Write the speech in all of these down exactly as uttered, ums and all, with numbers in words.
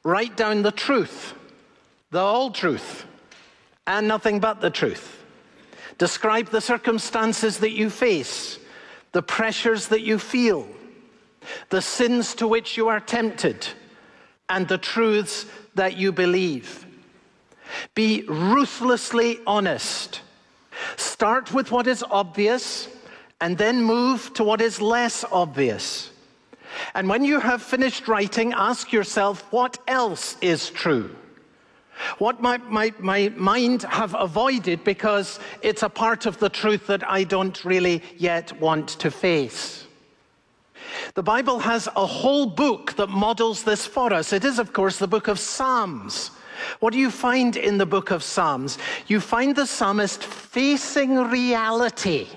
Write down the truth, the whole truth, and nothing but the truth. Describe the circumstances that you face, the pressures that you feel, the sins to which you are tempted, and the truths that you believe. Be ruthlessly honest. Start with what is obvious, and then move to what is less obvious. And when you have finished writing, ask yourself, what else is true? What might my, my mind have avoided because it's a part of the truth that I don't really yet want to face? The Bible has a whole book that models this for us. It is, of course, the book of Psalms. What do you find in the book of Psalms? You find the psalmist facing reality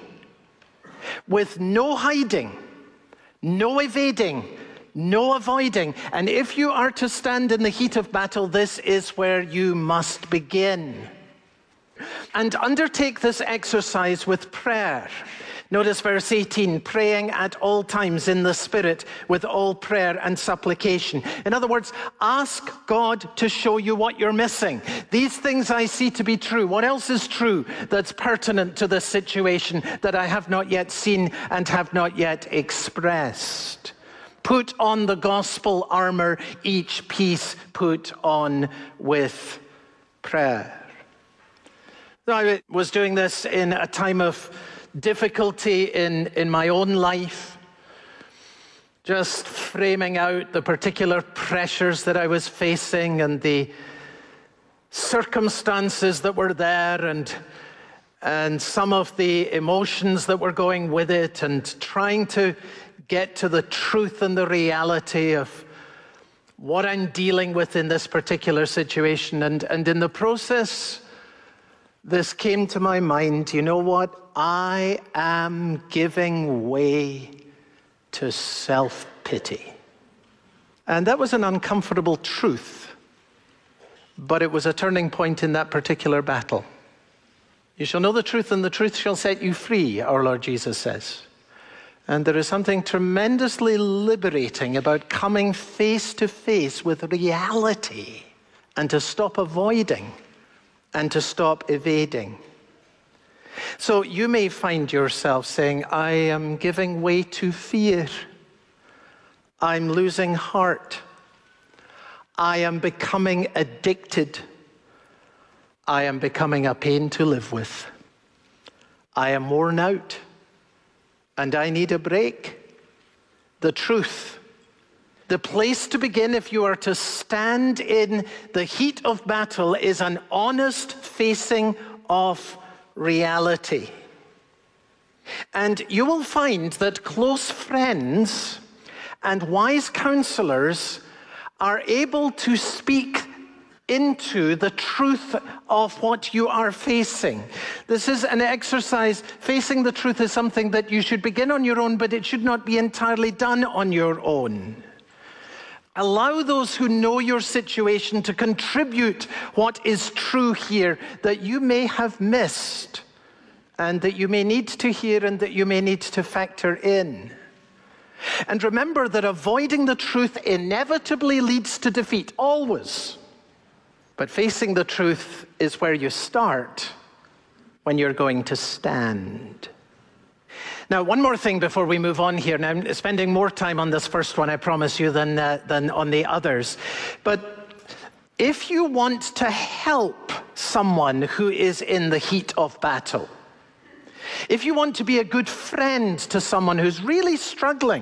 with no hiding, no evading, no avoiding. And if you are to stand in the heat of battle, this is where you must begin. And undertake this exercise with prayer. Notice verse eighteen, praying at all times in the Spirit with all prayer and supplication. In other words, ask God to show you what you're missing. These things I see to be true. What else is true that's pertinent to this situation that I have not yet seen and have not yet expressed? Put on the gospel armor, each piece put on with prayer. I was doing this in a time of difficulty in, in my own life, just framing out the particular pressures that I was facing and the circumstances that were there and, and some of the emotions that were going with it, and trying to get to the truth and the reality of what I'm dealing with in this particular situation. And, and in the process, this came to my mind, you know what? I am giving way to self-pity. And that was an uncomfortable truth, but it was a turning point in that particular battle. You shall know the truth, and the truth shall set you free, our Lord Jesus says. And there is something tremendously liberating about coming face to face with reality, and to stop avoiding and to stop evading. So you may find yourself saying, I am giving way to fear. I'm losing heart. I am becoming addicted. I am becoming a pain to live with. I am worn out, and I need a break. The truth, the place to begin if you are to stand in the heat of battle, is an honest facing of reality. And you will find that close friends and wise counselors are able to speak into the truth of what you are facing. This is an exercise. Facing the truth is something that you should begin on your own, but it should not be entirely done on your own. Allow those who know your situation to contribute what is true here that you may have missed, and that you may need to hear, and that you may need to factor in. And remember that avoiding the truth inevitably leads to defeat, always. But facing the truth is where you start when you're going to stand. Now, one more thing before we move on here. Now, I'm spending more time on this first one, I promise you, than, uh, than on the others. But if you want to help someone who is in the heat of battle, if you want to be a good friend to someone who's really struggling,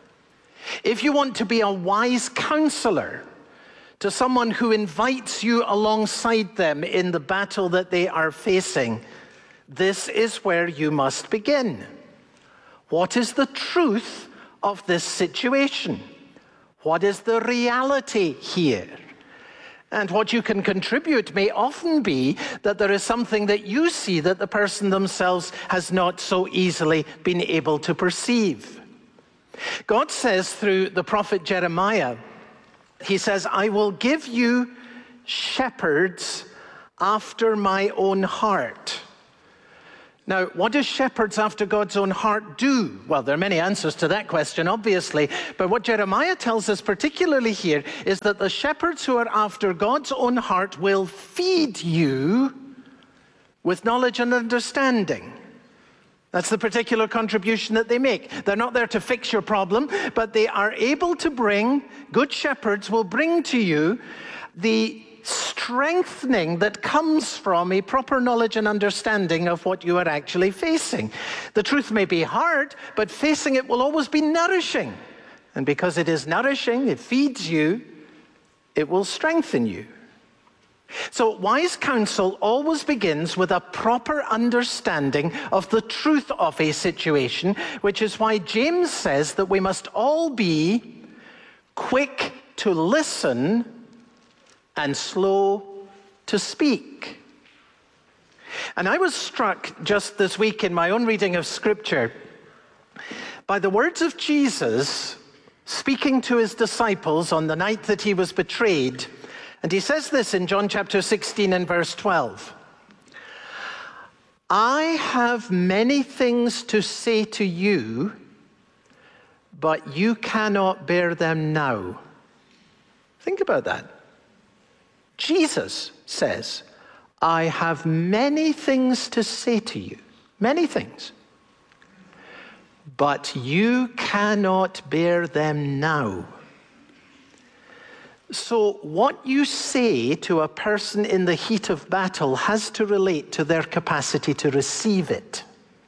if you want to be a wise counselor to someone who invites you alongside them in the battle that they are facing, this is where you must begin. What is the truth of this situation? What is the reality here? And what you can contribute may often be that there is something that you see that the person themselves has not so easily been able to perceive. God says through the prophet Jeremiah, he says, I will give you shepherds after my own heart. Now, what do shepherds after God's own heart do? Well, there are many answers to that question, obviously, but what Jeremiah tells us particularly here is that the shepherds who are after God's own heart will feed you with knowledge and understanding. That's the particular contribution that they make. They're not there to fix your problem, but they are able to bring, good shepherds will bring to you the strengthening that comes from a proper knowledge and understanding of what you are actually facing. The truth may be hard, but facing it will always be nourishing. And because it is nourishing, it feeds you, it will strengthen you. So wise counsel always begins with a proper understanding of the truth of a situation, which is why James says that we must all be quick to listen and slow to speak. And I was struck just this week in my own reading of Scripture by the words of Jesus speaking to his disciples on the night that he was betrayed. And he says this in John chapter sixteen and verse twelve. I have many things to say to you, but you cannot bear them now. Think about that. Jesus says, I have many things to say to you, many things, but you cannot bear them now. So what you say to a person in the heat of battle has to relate to their capacity to receive it.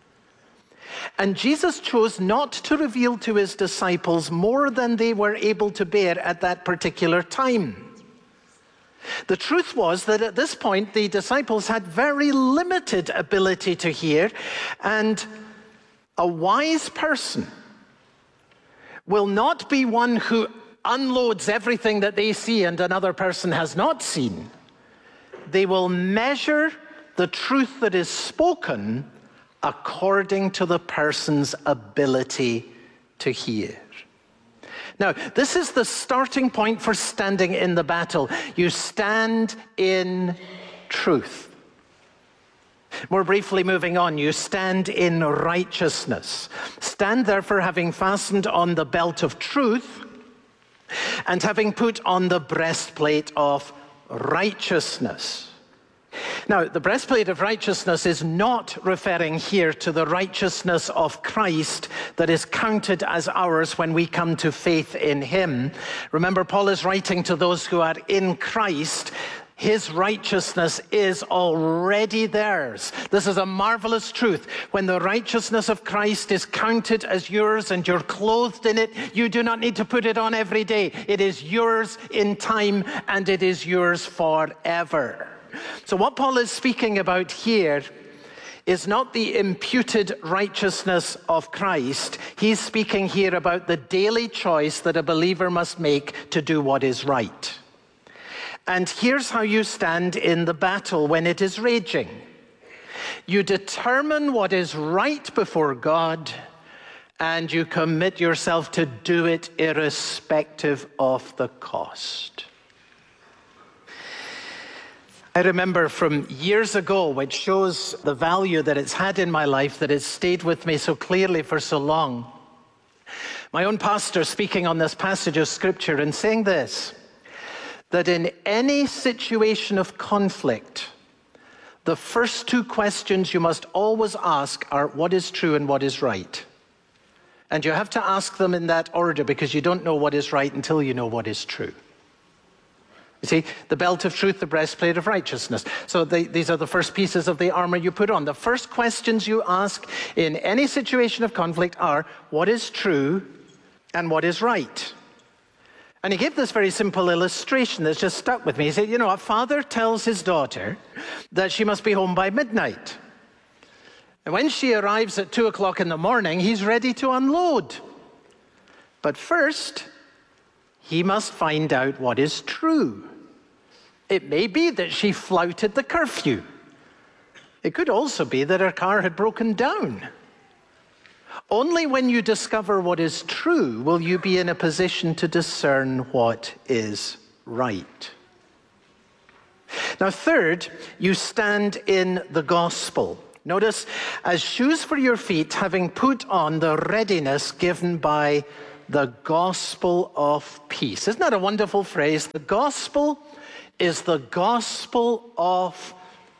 And Jesus chose not to reveal to his disciples more than they were able to bear at that particular time. The truth was that at this point, the disciples had very limited ability to hear, and a wise person will not be one who unloads everything that they see and another person has not seen. They will measure the truth that is spoken according to the person's ability to hear. Now, this is the starting point for standing in the battle. You stand in truth. More briefly, moving on, you stand in righteousness. Stand therefore, having fastened on the belt of truth and having put on the breastplate of righteousness. Now, the breastplate of righteousness is not referring here to the righteousness of Christ that is counted as ours when we come to faith in him. Remember, Paul is writing to those who are in Christ. His righteousness is already theirs. This is a marvelous truth. When the righteousness of Christ is counted as yours and you're clothed in it, you do not need to put it on every day. It is yours in time and it is yours forever. So what Paul is speaking about here is not the imputed righteousness of Christ. He's speaking here about the daily choice that a believer must make to do what is right. And here's how you stand in the battle when it is raging. You determine what is right before God, and you commit yourself to do it irrespective of the cost. I remember from years ago, which shows the value that it's had in my life, that it's stayed with me so clearly for so long. My own pastor speaking on this passage of Scripture and saying this, that in any situation of conflict, the first two questions you must always ask are what is true and what is right. And you have to ask them in that order because you don't know what is right until you know what is true. You see, the belt of truth, the breastplate of righteousness. So they, these are the first pieces of the armor you put on. The first questions you ask in any situation of conflict are, what is true and what is right? And he gave this very simple illustration that's just stuck with me. He said, you know, a father tells his daughter that she must be home by midnight. And when she arrives at two o'clock in the morning, he's ready to unload. But first, he must find out what is true. It may be that she flouted the curfew. It could also be that her car had broken down. Only when you discover what is true will you be in a position to discern what is right. Now, third, you stand in the gospel. Notice, as shoes for your feet, having put on the readiness given by the gospel of peace. Isn't that a wonderful phrase? The gospel is the gospel of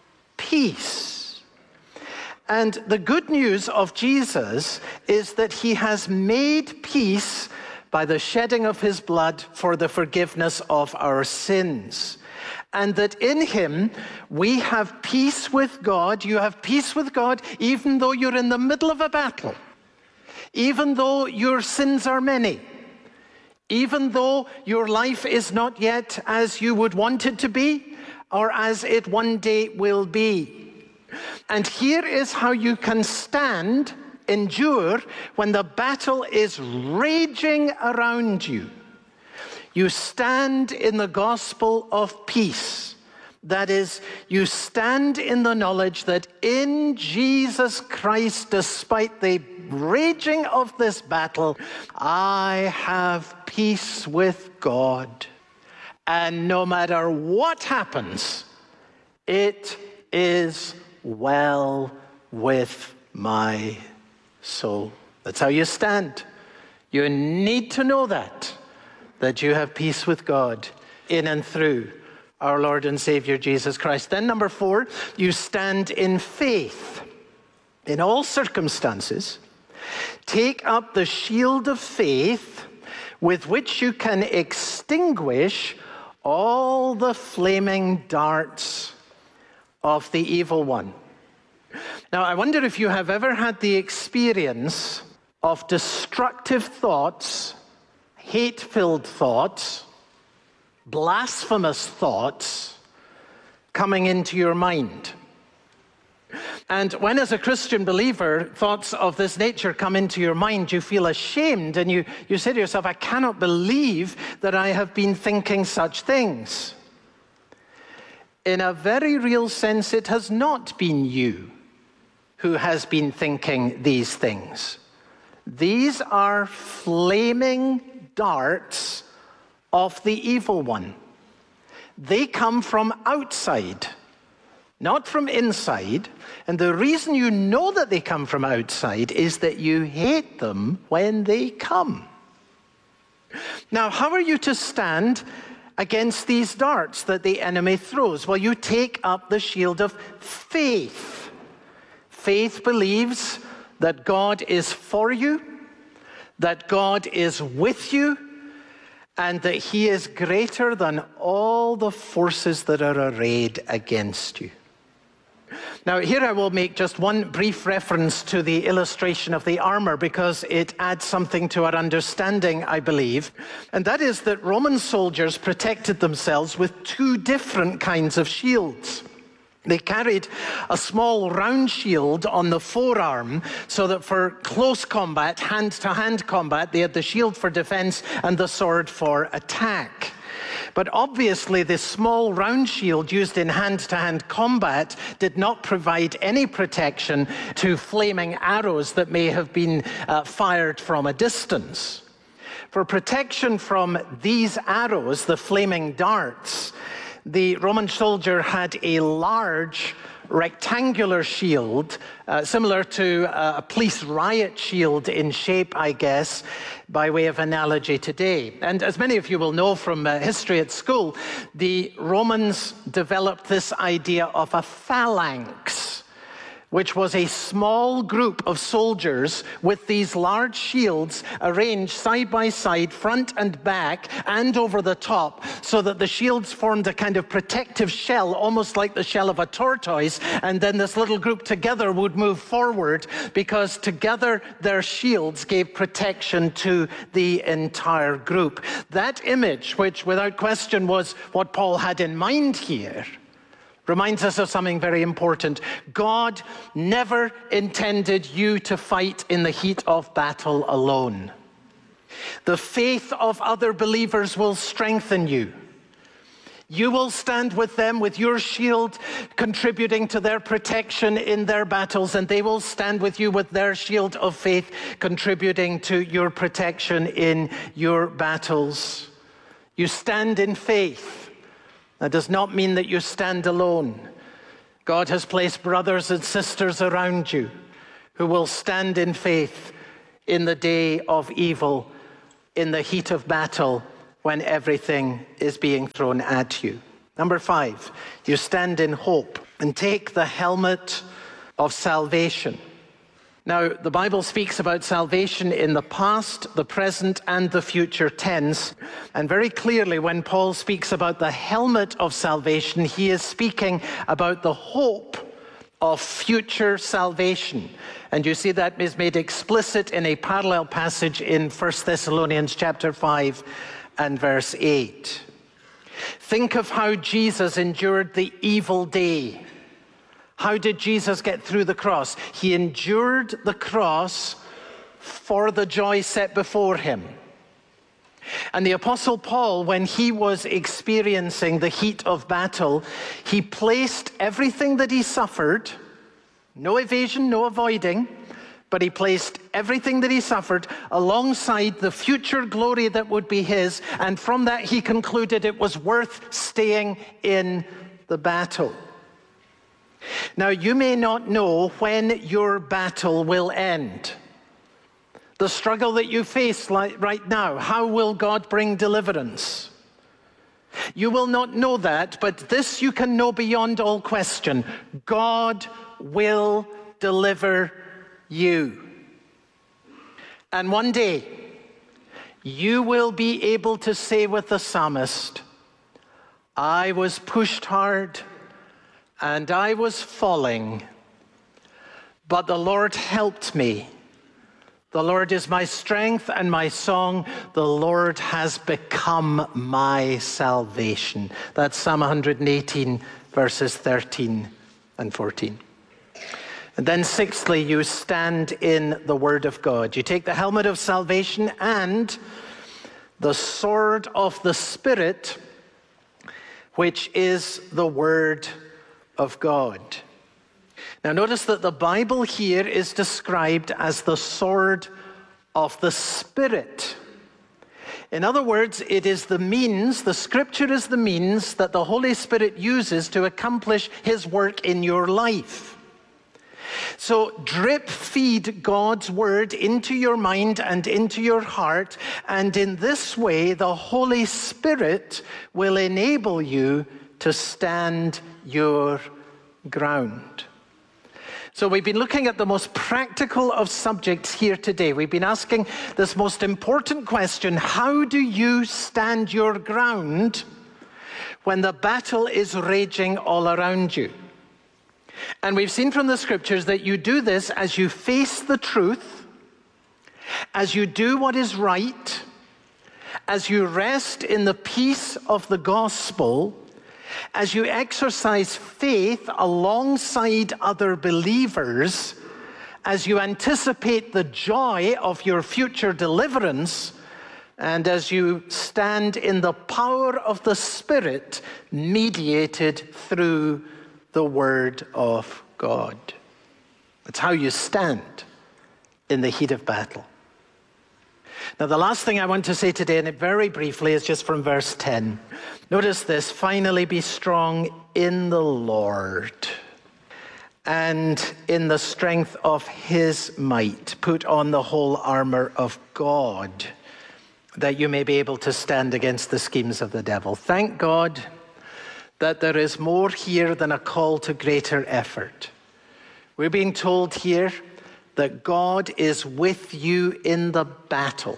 peace. And the good news of Jesus is that he has made peace by the shedding of his blood for the forgiveness of our sins. And that in him we have peace with God. You have peace with God even though you're in the middle of a battle, even though your sins are many, even though your life is not yet as you would want it to be or as it one day will be. And here is how you can stand, endure, when the battle is raging around you. You stand in the gospel of peace. That is, you stand in the knowledge that in Jesus Christ, despite the raging of this battle, I have peace with God. And no matter what happens, it is well with my soul. That's how you stand. You need to know that. that you have peace with God in and through our Lord and Savior Jesus Christ. Then number four, you stand in faith. In all circumstances, take up the shield of faith with which you can extinguish all the flaming darts of the evil one. Now, I wonder if you have ever had the experience of destructive thoughts, hate-filled thoughts, blasphemous thoughts coming into your mind. And when, as a Christian believer, thoughts of this nature come into your mind, you feel ashamed and you, you say to yourself, I cannot believe that I have been thinking such things. In a very real sense, it has not been you who has been thinking these things. These are flaming darts of the evil one. They come from outside, not from inside. And the reason you know that they come from outside is that you hate them when they come. Now, how are you to stand against these darts that the enemy throws? Well, you take up the shield of faith. Faith believes that God is for you, that God is with you, and that he is greater than all the forces that are arrayed against you. Now, here I will make just one brief reference to the illustration of the armor because it adds something to our understanding, I believe. And that is that Roman soldiers protected themselves with two different kinds of shields. They carried a small round shield on the forearm so that for close combat, hand-to-hand combat, they had the shield for defense and the sword for attack. But obviously, this small round shield used in hand-to-hand combat did not provide any protection to flaming arrows that may have been uh, fired from a distance. For protection from these arrows, the flaming darts, the Roman soldier had a large rectangular shield, uh, similar to uh, a police riot shield in shape, I guess, by way of analogy today. And as many of you will know from uh, history at school, the Romans developed this idea of a phalanx, which was a small group of soldiers with these large shields arranged side by side, front and back, and over the top, so that the shields formed a kind of protective shell, almost like the shell of a tortoise, and then this little group together would move forward, because together their shields gave protection to the entire group. That image, which without question was what Paul had in mind here, reminds us of something very important. God never intended you to fight in the heat of battle alone. The faith of other believers will strengthen you. You will stand with them with your shield, contributing to their protection in their battles, and they will stand with you with their shield of faith, contributing to your protection in your battles. You stand in faith. That does not mean that you stand alone. God has placed brothers and sisters around you who will stand in faith in the day of evil, in the heat of battle, when everything is being thrown at you. Number five, you stand in hope and take the helmet of salvation. Now, the Bible speaks about salvation in the past, the present, and the future tense. And very clearly, when Paul speaks about the helmet of salvation, he is speaking about the hope of future salvation. And you see that is made explicit in a parallel passage in First Thessalonians chapter five and verse eight. Think of how Jesus endured the evil day. How did Jesus get through the cross? He endured the cross for the joy set before him. And the Apostle Paul, when he was experiencing the heat of battle, he placed everything that he suffered, no evasion, no avoiding, but he placed everything that he suffered alongside the future glory that would be his. And from that, he concluded it was worth staying in the battle. Now, you may not know when your battle will end. The struggle that you face right now, how will God bring deliverance? You will not know that, but this you can know beyond all question. God will deliver you. And one day, you will be able to say with the psalmist, I was pushed hard, and I was falling, but the Lord helped me. The Lord is my strength and my song. The Lord has become my salvation. That's Psalm one eighteen, verses thirteen and fourteen. And then sixthly, you stand in the Word of God. You take the helmet of salvation and the sword of the Spirit, which is the Word of God. Now notice that the Bible here is described as the sword of the Spirit. In other words, it is the means, the Scripture is the means that the Holy Spirit uses to accomplish his work in your life. So drip feed God's word into your mind and into your heart, and in this way the Holy Spirit will enable you to stand your ground. So we've been looking at the most practical of subjects here today. We've been asking this most important question: how do you stand your ground when the battle is raging all around you? And we've seen from the Scriptures that you do this as you face the truth, as you do what is right, as you rest in the peace of the gospel, as you exercise faith alongside other believers, as you anticipate the joy of your future deliverance, and as you stand in the power of the Spirit mediated through the Word of God. That's how you stand in the heat of battle. Now, the last thing I want to say today, and very briefly, is just from verse ten. Notice this: finally be strong in the Lord and in the strength of his might. Put on the whole armor of God, that you may be able to stand against the schemes of the devil. Thank God that there is more here than a call to greater effort. We're being told here that God is with you in the battle.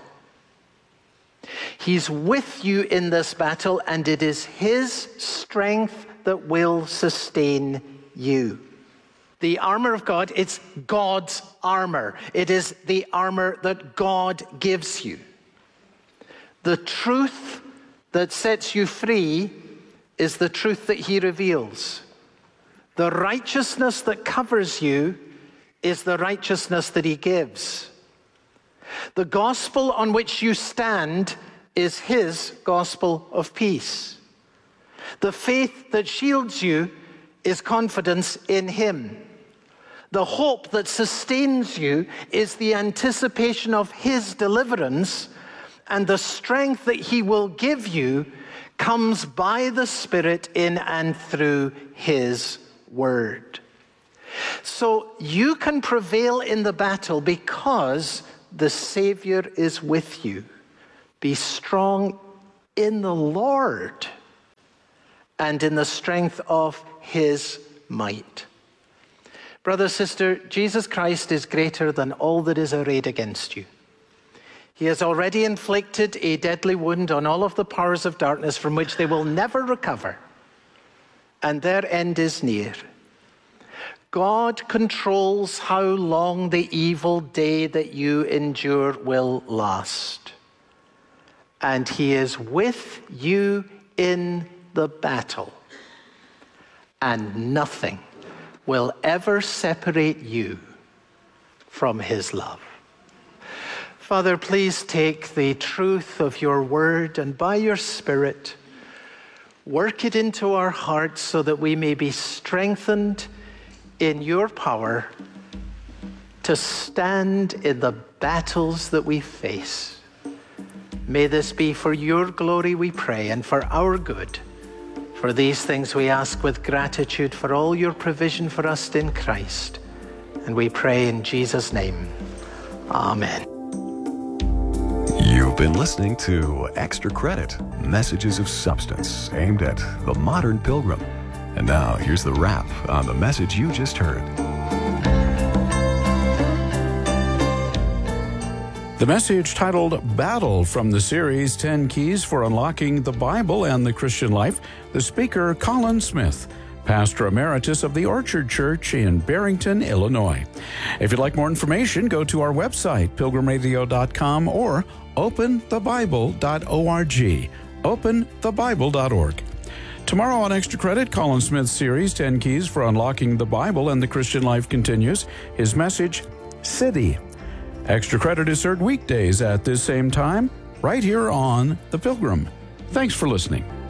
He's with you in this battle, and it is his strength that will sustain you. The armor of God, it's God's armor. It is the armor that God gives you. The truth that sets you free is the truth that he reveals. The righteousness that covers you is the righteousness that he gives. The gospel on which you stand is his gospel of peace. The faith that shields you is confidence in him. The hope that sustains you is the anticipation of his deliverance, and the strength that he will give you comes by the Spirit in and through his word. So you can prevail in the battle because the Savior is with you. Be strong in the Lord and in the strength of his might. Brother, sister, Jesus Christ is greater than all that is arrayed against you. He has already inflicted a deadly wound on all of the powers of darkness from which they will never recover, and their end is near. God controls how long the evil day that you endure will last. And he is with you in the battle. And nothing will ever separate you from his love. Father, please take the truth of your word and by your Spirit, work it into our hearts so that we may be strengthened in your power to stand in the battles that we face. May this be for your glory, we pray, and for our good. For these things we ask with gratitude for all your provision for us in Christ. And we pray in Jesus' name. Amen. You've been listening to Extra Credit, messages of substance aimed at the modern pilgrim. And now, here's the wrap on the message you just heard. The message titled Battle from the series ten Keys for Unlocking the Bible and the Christian Life, the speaker Colin Smith, Pastor Emeritus of the Orchard Church in Barrington, Illinois. If you'd like more information, go to our website, pilgrim radio dot com or open the bible dot org, open the bible dot org. Tomorrow on Extra Credit, Colin Smith's series, ten Keys for Unlocking the Bible and the Christian Life continues. His message, City. Extra Credit is heard weekdays at this same time, right here on The Pilgrim. Thanks for listening.